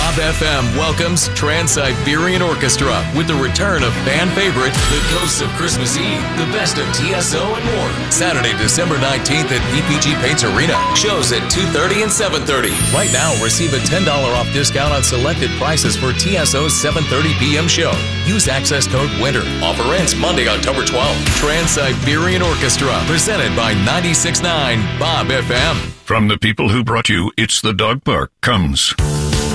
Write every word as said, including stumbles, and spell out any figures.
Bob F M welcomes Trans-Siberian Orchestra with the return of fan favorite, The Ghosts of Christmas Eve, the best of T S O and more. Saturday, December nineteenth at P P G Paints Arena. Shows at two thirty and seven thirty. Right now, receive a ten dollars off discount on selected prices for T S O's seven thirty p.m. show. Use access code WINTER. Offer ends Monday, October twelfth. Trans-Siberian Orchestra, presented by ninety-six point nine Bob F M. From the people who brought you It's the Dog Park comes